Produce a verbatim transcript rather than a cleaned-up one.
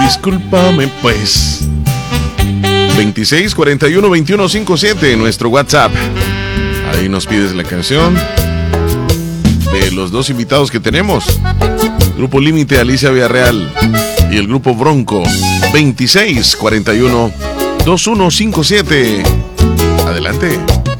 discúlpame pues. veintiséis cuarenta y uno veintiuno cincuenta y siete, nuestro WhatsApp. Ahí nos pides la canción de los dos invitados que tenemos. Grupo Límite, Alicia Villarreal, y el Grupo Bronco. Veintiséis cuarenta y uno veintiuno cincuenta y siete. Adelante.